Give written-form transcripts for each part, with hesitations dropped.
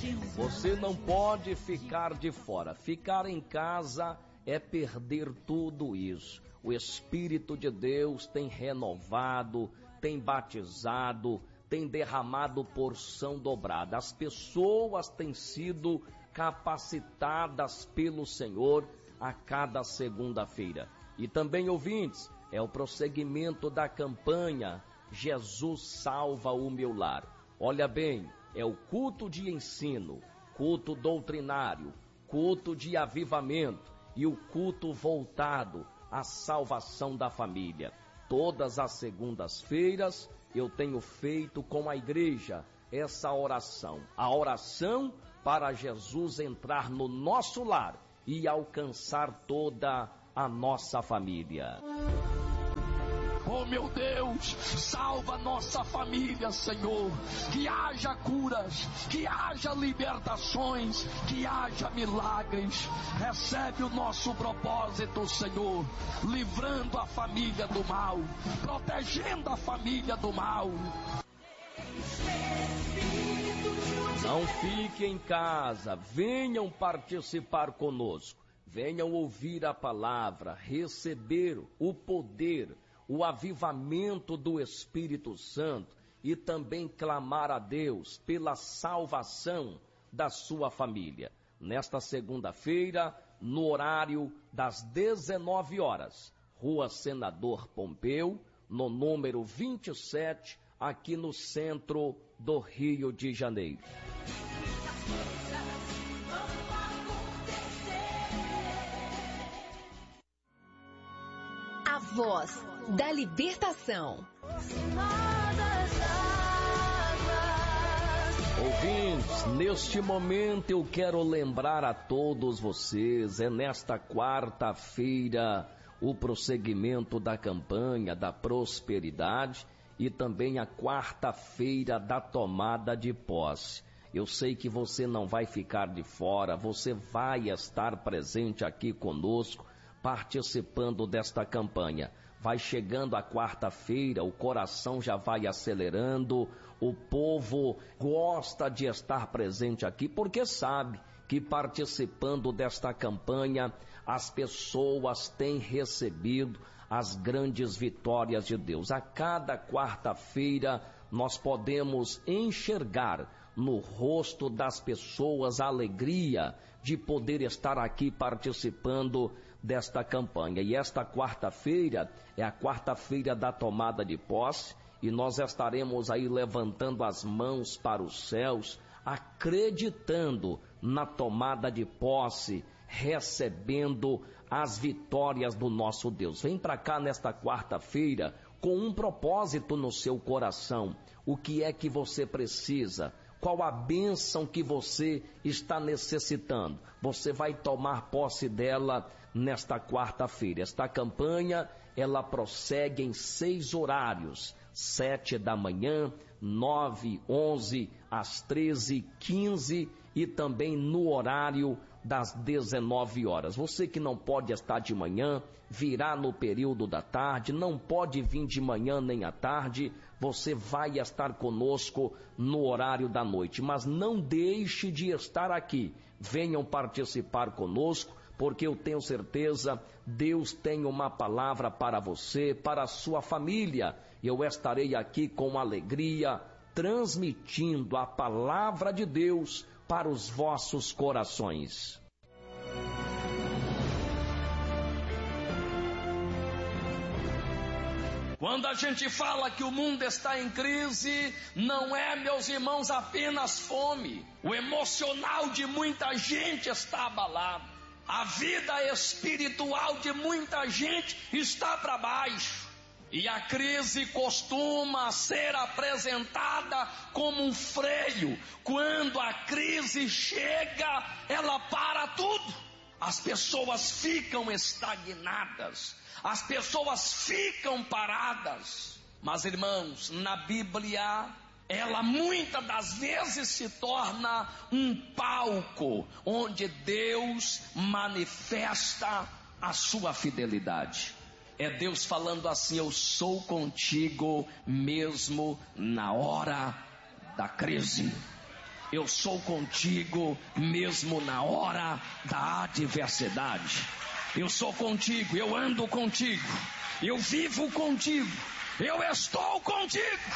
Você não pode ficar de fora. Ficar em casa é perder tudo isso. O Espírito de Deus tem renovado, tem batizado, tem derramado porção dobrada. As pessoas têm sido capacitadas pelo Senhor a cada segunda-feira. E também, ouvintes, é o prosseguimento da campanha Jesus Salva o Meu Lar. Olha bem, é o culto de ensino, culto doutrinário, culto de avivamento e o culto voltado à salvação da família. Todas as segundas-feiras eu tenho feito com a igreja essa oração. A oração para Jesus entrar no nosso lar e alcançar toda a nossa família. Oh meu Deus, salva nossa família, Senhor. Que haja curas, que haja libertações, que haja milagres. Recebe o nosso propósito, Senhor, livrando a família do mal, protegendo a família do mal. Não fique em casa, venham participar conosco. Venham ouvir a palavra, receber o poder, o avivamento do Espírito Santo e também clamar a Deus pela salvação da sua família. Nesta segunda-feira, no horário das 19 horas, Rua Senador Pompeu, no número 27, aqui no centro do Rio de Janeiro. A voz da libertação. Ouvintes, neste momento eu quero lembrar a todos vocês, é nesta quarta-feira o prosseguimento da campanha da prosperidade e também a quarta-feira da tomada de posse. Eu sei que você não vai ficar de fora, você vai estar presente aqui conosco, participando desta campanha. Vai chegando a quarta-feira, o coração já vai acelerando, o povo gosta de estar presente aqui porque sabe que participando desta campanha as pessoas têm recebido as grandes vitórias de Deus. A cada quarta-feira nós podemos enxergar no rosto das pessoas a alegria de poder estar aqui participando desta campanha. E esta quarta-feira é a quarta-feira da tomada de posse e nós estaremos aí levantando as mãos para os céus, acreditando na tomada de posse, recebendo as vitórias do nosso Deus. Vem para cá nesta quarta-feira com um propósito no seu coração. O que é que você precisa? Qual a bênção que você está necessitando? Você vai tomar posse dela nesta quarta-feira. Esta campanha, ela prossegue em 6 horários. 7 da manhã, 9, 11, às 13, 15 e também no horário das 19 horas. Você que não pode estar de manhã, virá no período da tarde, não pode vir de manhã nem à tarde, você vai estar conosco no horário da noite. Mas não deixe de estar aqui. Venham participar conosco, porque eu tenho certeza, Deus tem uma palavra para você, para a sua família. Eu estarei aqui com alegria, transmitindo a palavra de Deus para os vossos corações. Quando a gente fala que o mundo está em crise, não é, meus irmãos, apenas fome. O emocional de muita gente está abalado. A vida espiritual de muita gente está para baixo. E a crise costuma ser apresentada como um freio. Quando a crise chega, ela para tudo. As pessoas ficam estagnadas. As pessoas ficam paradas. Mas, irmãos, na Bíblia, ela muitas das vezes se torna um palco onde Deus manifesta a sua fidelidade. É Deus falando assim: eu sou contigo mesmo na hora da crise. Eu sou contigo mesmo na hora da adversidade. Eu sou contigo, eu ando contigo, eu vivo contigo, eu estou contigo.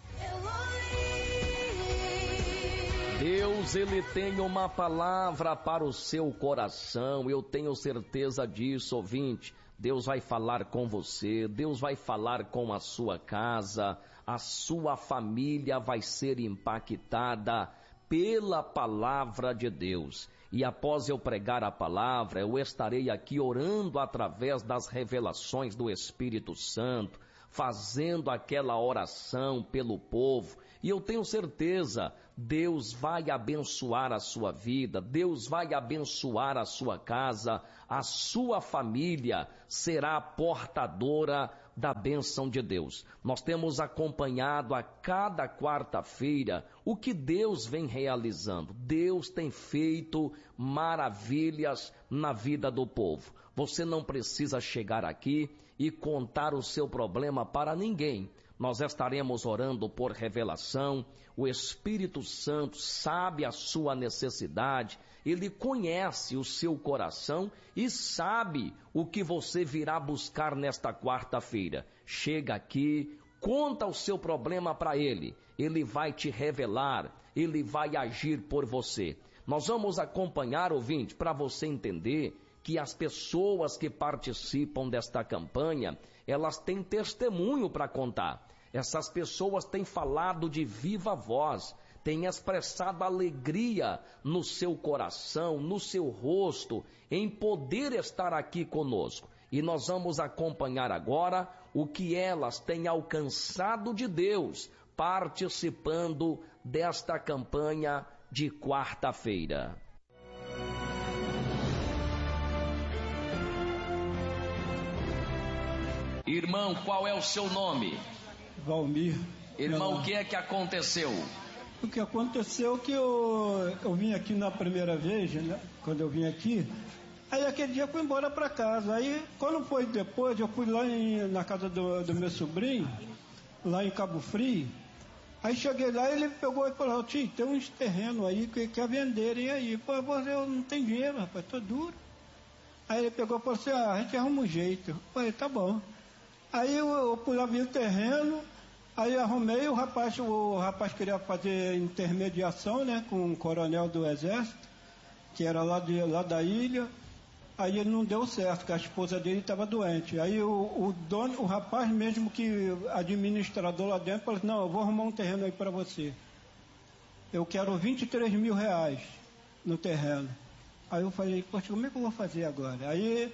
Deus, Ele tem uma palavra para o seu coração, eu tenho certeza disso, ouvinte. Deus vai falar com você, Deus vai falar com a sua casa, a sua família vai ser impactada pela palavra de Deus. E após eu pregar a palavra, eu estarei aqui orando através das revelações do Espírito Santo, fazendo aquela oração pelo povo. E eu tenho certeza, Deus vai abençoar a sua vida, Deus vai abençoar a sua casa, a sua família será portadora da bênção de Deus. Nós temos acompanhado a cada quarta-feira o que Deus vem realizando. Deus tem feito maravilhas na vida do povo. Você não precisa chegar aqui e contar o seu problema para ninguém. Nós estaremos orando por revelação. O Espírito Santo sabe a sua necessidade, Ele conhece o seu coração e sabe o que você virá buscar nesta quarta-feira. Chega aqui, conta o seu problema para Ele, Ele vai te revelar, Ele vai agir por você. Nós vamos acompanhar, ouvinte, para você entender que as pessoas que participam desta campanha, elas têm testemunho para contar. Essas pessoas têm falado de viva voz, têm expressado alegria no seu coração, no seu rosto, em poder estar aqui conosco. E nós vamos acompanhar agora o que elas têm alcançado de Deus, participando desta campanha de quarta-feira. Irmão, qual é o seu nome? Valmir. Irmão, o que é que aconteceu? O que aconteceu é que eu vim aqui na primeira vez, né, quando eu vim aqui, aí aquele dia eu fui embora para casa. Aí quando foi depois, eu fui lá na casa do meu sobrinho, lá em Cabo Frio. Aí cheguei lá, ele pegou e falou: tio, tem uns terrenos aí que quer venderem aí. Pô, eu não tenho dinheiro, rapaz, tô duro. Aí ele pegou e falou assim: a gente arruma um jeito. Eu falei: tá bom. Aí eu fui lá ver o terreno, aí arrumei, o rapaz queria fazer intermediação, né, com um coronel do exército, que era lá da ilha. Aí ele não deu certo, porque a esposa dele estava doente. Aí o rapaz mesmo, que administrador lá dentro, falou: não, eu vou arrumar um terreno aí para você. Eu quero 23 mil reais no terreno. Aí eu falei: poxa, como é que eu vou fazer agora? Aí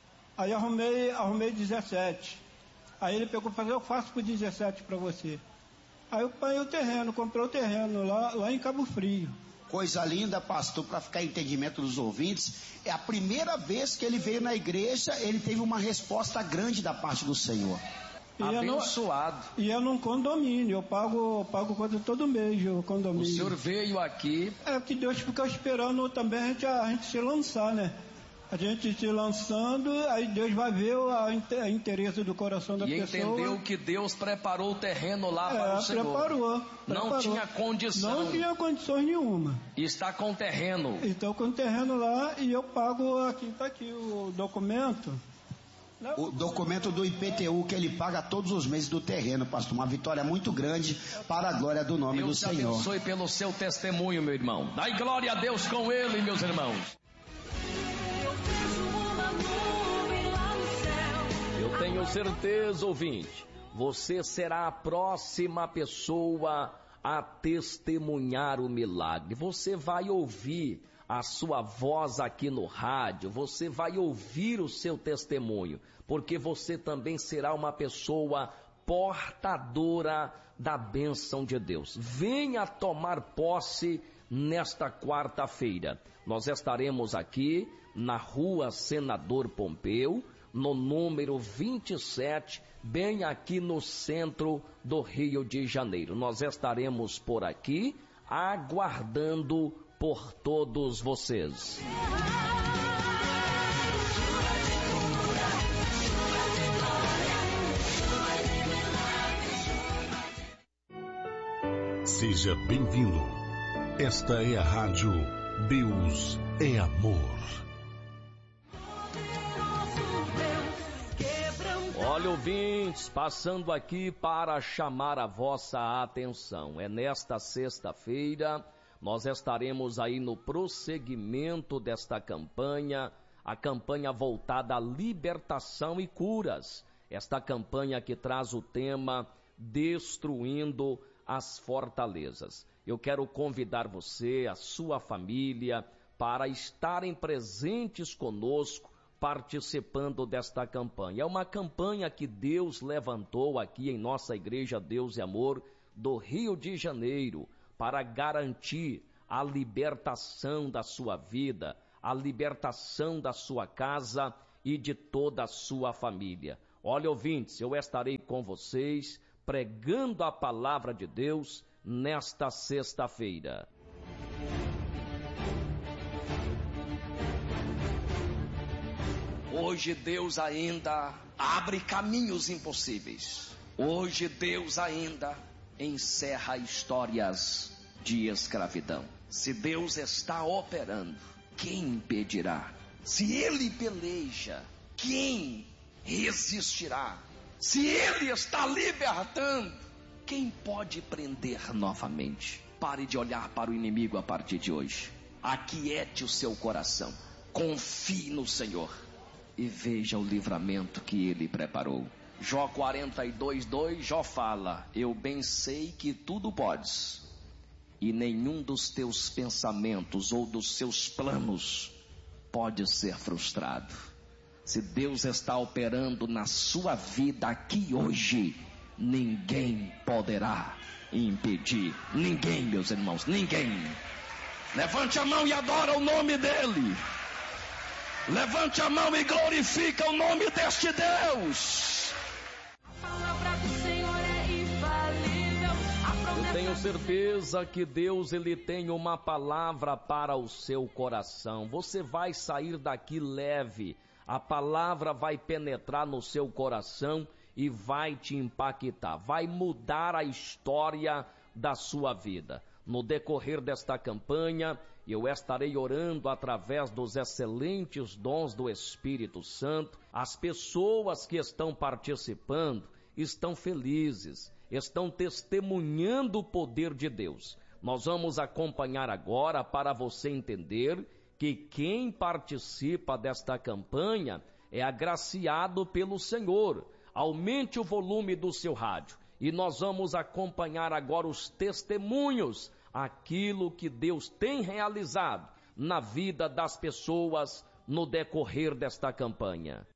arrumei 17. Aí ele pegou e falou: eu faço por 17 para você. Aí eu paguei o terreno, comprei o terreno lá em Cabo Frio. Coisa linda, pastor, para ficar em entendimento dos ouvintes. É a primeira vez que ele veio na igreja, ele teve uma resposta grande da parte do Senhor. Abençoado. E é num condomínio, eu pago coisa todo mês, o condomínio. O senhor veio aqui. É que Deus fica esperando também a gente se lançar, né? A gente se lançando, aí Deus vai ver a interesse do coração da pessoa. E entendeu que Deus preparou o terreno lá para o Senhor. Preparou. Não tinha condição. Não tinha condições nenhuma. E está com o terreno. Estou com o terreno lá e eu pago aqui, está aqui o documento. O documento do IPTU que ele paga todos os meses do terreno, pastor. Uma vitória muito grande para a glória do nome do Senhor. Deus abençoe pelo seu testemunho, meu irmão. Dai glória a Deus com ele, meus irmãos. Eu tenho certeza, ouvinte, você será a próxima pessoa a testemunhar o milagre. Você vai ouvir a sua voz aqui no rádio, você vai ouvir o seu testemunho, porque você também será uma pessoa portadora da bênção de Deus. Venha tomar posse nesta quarta-feira. Nós estaremos aqui na Rua Senador Pompeu, no número 27, bem aqui no centro do Rio de Janeiro. Nós estaremos por aqui aguardando por todos vocês. Seja bem-vindo. Esta é a Rádio Deus é Amor. Olha, ouvintes, passando aqui para chamar a vossa atenção. É nesta sexta-feira, nós estaremos aí no prosseguimento desta campanha, a campanha voltada à libertação e curas. Esta campanha que traz o tema Destruindo as Fortalezas. Eu quero convidar você, a sua família, para estarem presentes conosco, participando desta campanha. É uma campanha que Deus levantou aqui em nossa Igreja Deus e Amor do Rio de Janeiro para garantir a libertação da sua vida, a libertação da sua casa e de toda a sua família. Olha, ouvintes, eu estarei com vocês pregando a palavra de Deus nesta sexta-feira. Hoje Deus ainda abre caminhos impossíveis. Hoje Deus ainda encerra histórias de escravidão. Se Deus está operando, quem impedirá? Se Ele peleja, quem resistirá? Se Ele está libertando, quem pode prender novamente? Pare de olhar para o inimigo a partir de hoje. Aquiete o seu coração. Confie no Senhor e veja o livramento que Ele preparou. Jó 42:2, Jó fala: eu bem sei que tudo podes, e nenhum dos teus pensamentos ou dos seus planos pode ser frustrado. Se Deus está operando na sua vida aqui hoje, ninguém poderá impedir. Ninguém, meus irmãos, ninguém. Levante a mão e adora o nome dEle. Levante a mão e glorifica o nome deste Deus. A palavra do Senhor é infalível. Eu tenho certeza que Deus, Ele tem uma palavra para o seu coração. Você vai sair daqui leve. A palavra vai penetrar no seu coração e vai te impactar. Vai mudar a história da sua vida. No decorrer desta campanha, eu estarei orando através dos excelentes dons do Espírito Santo. As pessoas que estão participando estão felizes, estão testemunhando o poder de Deus. Nós vamos acompanhar agora para você entender que quem participa desta campanha é agraciado pelo Senhor. Aumente o volume do seu rádio e nós vamos acompanhar agora os testemunhos, aquilo que Deus tem realizado na vida das pessoas no decorrer desta campanha.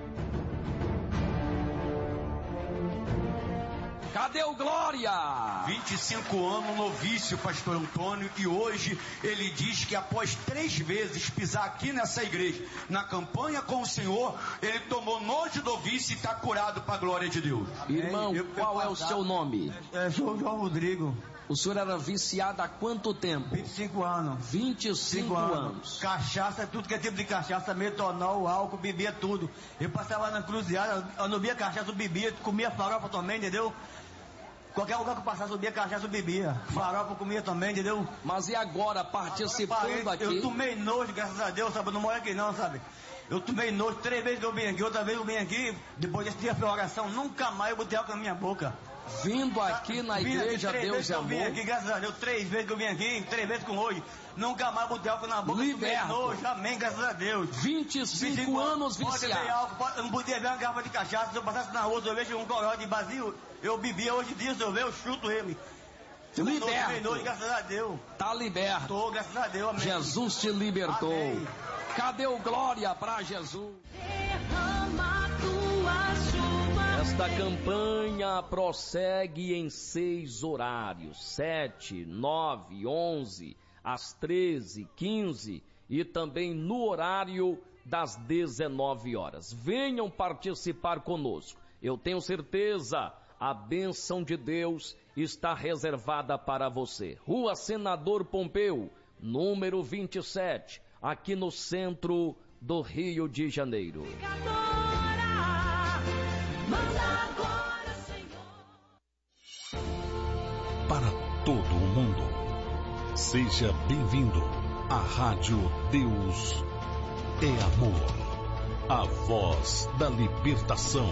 Cadê o Glória? 25 anos, novício, pastor Antônio, e hoje ele diz que após 3 vezes pisar aqui nessa igreja, na campanha com o Senhor, ele tomou nojo do vício e está curado para a glória de Deus. Irmão, qual é o seu nome? Sou João Rodrigo. O senhor era viciado há quanto tempo? 25 anos. 25 anos. Cachaça, tudo que é tipo de cachaça, metanol, álcool, bebia tudo. Eu passava na cruzilhada, eu não bebia cachaça, eu bebia, comia farofa também, entendeu? Qualquer lugar que eu passasse, eu bebia cachaça, eu bebia. Farofa eu comia também, entendeu? Mas e agora, participando aqui? Eu tomei nojo, graças a Deus, sabe? Eu não moro aqui não, sabe? Eu tomei nojo, 3 vezes que eu vim aqui, outra vez eu vim aqui, depois desse dia foi oração, nunca mais eu botei álcool na minha boca. Vindo aqui na igreja Deus e Amor. Eu vim aqui, graças a Deus, 3 vezes que eu vim aqui, 3 vezes com hoje. Nunca mais botei álcool na boca. Liberto. Nojo, amém, graças a Deus. 25 anos viciado. Eu não podia ver uma garrafa de cachaça. Se eu passasse na rua, se eu vejo um corote vazio, eu bebia. Hoje em dia, se eu ver, eu chuto ele. Liberto. Graças a Deus. Tá liberto. Tô, graças a Deus, amém. Jesus te libertou. Amém. Cadê o glória para Jesus? Derrama tua chuva. Esta campanha prossegue em 6 horários, 7, 9, 11, às 13, 15 e também no horário das 19 horas. Venham participar conosco. Eu tenho certeza, a bênção de Deus está reservada para você. Rua Senador Pompeu, número 27, aqui no centro do Rio de Janeiro. Para todo o mundo, Seja bem-vindo à Rádio Deus é Amor, a voz da libertação.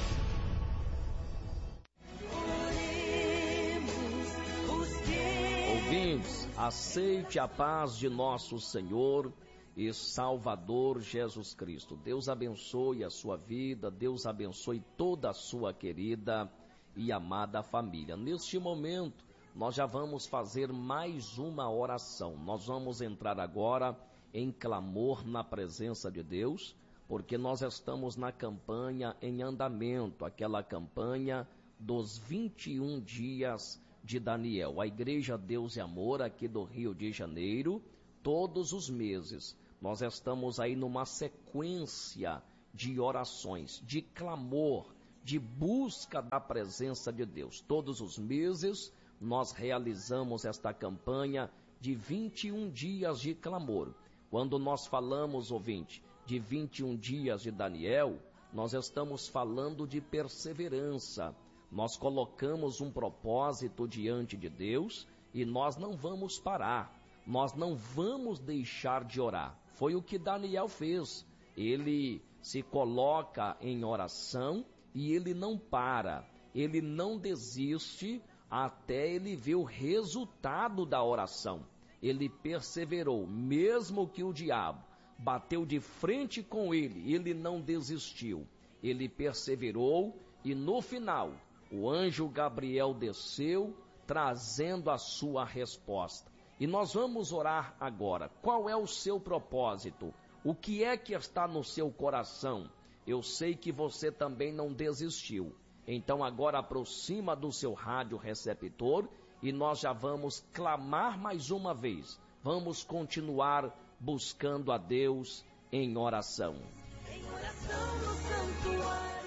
Ouvintes, aceite a paz de nosso Senhor e Salvador Jesus Cristo. Deus abençoe a sua vida, Deus abençoe toda a sua querida e amada família. Neste momento, nós já vamos fazer mais uma oração. Nós vamos entrar agora em clamor na presença de Deus, porque nós estamos na campanha em andamento, aquela campanha dos 21 dias de Daniel. A Igreja Deus e Amor aqui do Rio de Janeiro, todos os meses, nós estamos aí numa sequência de orações, de clamor, de busca da presença de Deus. Todos os meses nós realizamos esta campanha de 21 dias de clamor. Quando nós falamos, ouvinte, de 21 dias de Daniel, nós estamos falando de perseverança. Nós colocamos um propósito diante de Deus e nós não vamos parar. Nós não vamos deixar de orar. Foi o que Daniel fez. Ele se coloca em oração e ele não para. Ele não desiste até ele ver o resultado da oração. Ele perseverou, mesmo que o diabo bateu de frente com ele, ele não desistiu. Ele perseverou e no final, o anjo Gabriel desceu, trazendo a sua resposta. E nós vamos orar agora. Qual é o seu propósito? O que é que está no seu coração? Eu sei que você também não desistiu. Então agora aproxima do seu rádio receptor e nós já vamos clamar mais uma vez. Vamos continuar buscando a Deus em oração. Em oração no santuário.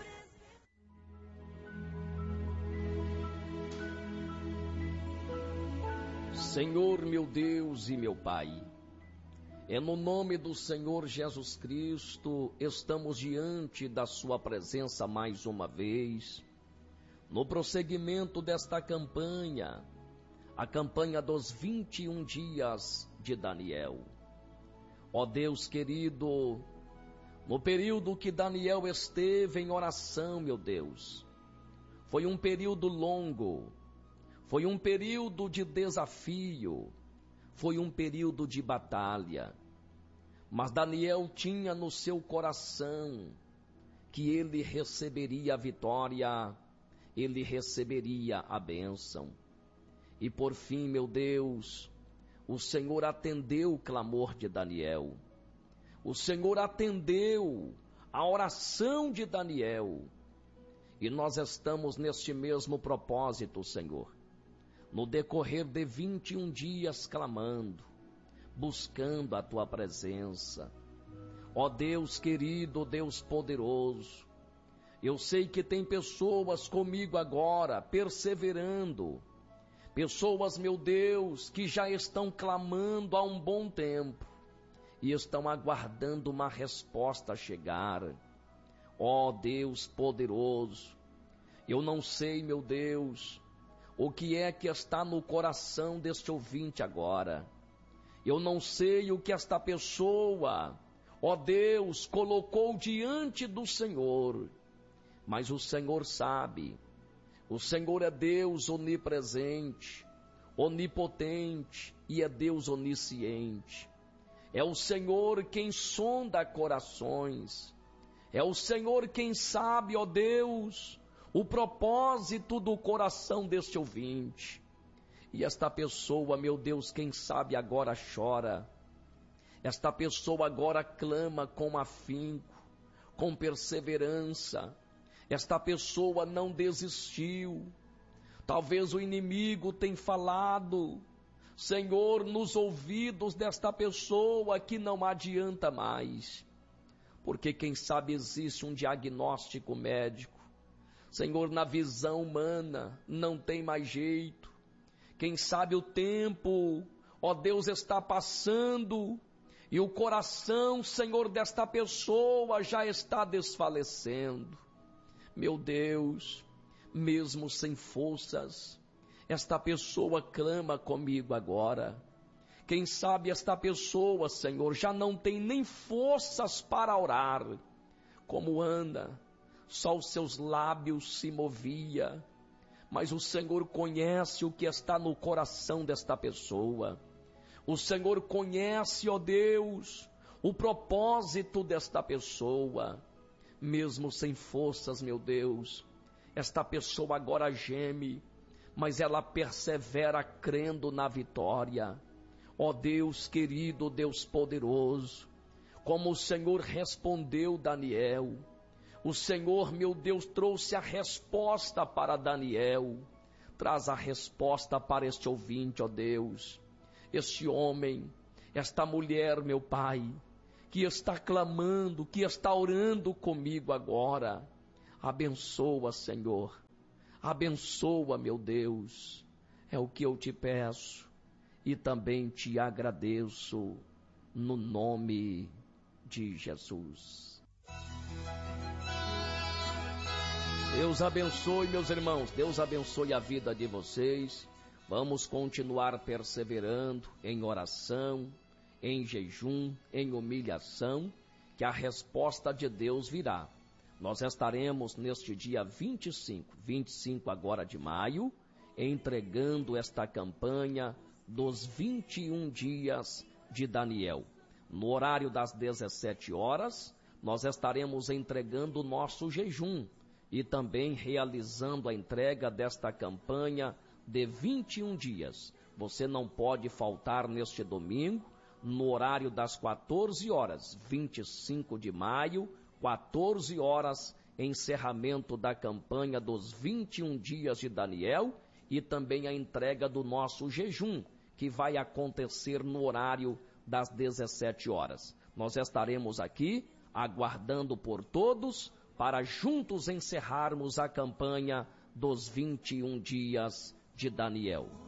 Senhor, meu Deus e meu Pai, é no nome do Senhor Jesus Cristo, estamos diante da sua presença mais uma vez, no prosseguimento desta campanha, a campanha dos 21 dias de Daniel. Ó Deus querido, no período que Daniel esteve em oração, meu Deus, foi um período longo, foi um período de desafio, foi um período de batalha. Mas Daniel tinha no seu coração que ele receberia a vitória, ele receberia a bênção. E por fim, meu Deus, o Senhor atendeu o clamor de Daniel. O Senhor atendeu a oração de Daniel. E nós estamos neste mesmo propósito, Senhor. No decorrer de 21 dias clamando, buscando a Tua presença. Ó Deus querido, Deus poderoso, eu sei que tem pessoas comigo agora, perseverando. Pessoas, meu Deus, que já estão clamando há um bom tempo e estão aguardando uma resposta chegar. Ó Deus poderoso, eu não sei, meu Deus, o que é que está no coração deste ouvinte agora. Eu não sei o que esta pessoa, ó Deus, colocou diante do Senhor, mas o Senhor sabe. O Senhor é Deus onipresente, onipotente e é Deus onisciente. É o Senhor quem sonda corações. É o Senhor quem sabe, ó Deus, o propósito do coração deste ouvinte. E esta pessoa, meu Deus, quem sabe agora chora. Esta pessoa agora clama com afinco, com perseverança. Esta pessoa não desistiu. Talvez o inimigo tenha falado, Senhor, nos ouvidos desta pessoa que não adianta mais. Porque quem sabe existe um diagnóstico médico. Senhor, na visão humana não tem mais jeito. Quem sabe o tempo, ó Deus, está passando e o coração, Senhor, desta pessoa já está desfalecendo. Meu Deus, mesmo sem forças, esta pessoa clama comigo agora. Quem sabe esta pessoa, Senhor, já não tem nem forças para orar. Como Ana, só os seus lábios se movia. Mas o Senhor conhece o que está no coração desta pessoa. O Senhor conhece, ó Deus, o propósito desta pessoa. Mesmo sem forças, meu Deus, esta pessoa agora geme, mas ela persevera crendo na vitória. Ó Deus querido, Deus poderoso, como o Senhor respondeu Daniel, o Senhor, meu Deus, trouxe a resposta para Daniel. Traz a resposta para este ouvinte, ó Deus, este homem, esta mulher, meu Pai, que está clamando, que está orando comigo agora. Abençoa, Senhor, abençoa, meu Deus, é o que eu te peço e também te agradeço no nome de Jesus. Deus abençoe, meus irmãos, Deus abençoe a vida de vocês. Vamos continuar perseverando em oração, em jejum, em humilhação, que a resposta de Deus virá. Nós estaremos neste dia 25 agora de maio, entregando esta campanha dos 21 dias de Daniel. No horário das 17 horas, nós estaremos entregando o nosso jejum e também realizando a entrega desta campanha de 21 dias. Você não pode faltar neste domingo, no horário das 14 horas, 25 de maio, 14 horas, encerramento da campanha dos 21 dias de Daniel e também a entrega do nosso jejum, que vai acontecer no horário das 17 horas. Nós estaremos aqui aguardando por todos para juntos encerrarmos a campanha dos 21 dias de Daniel.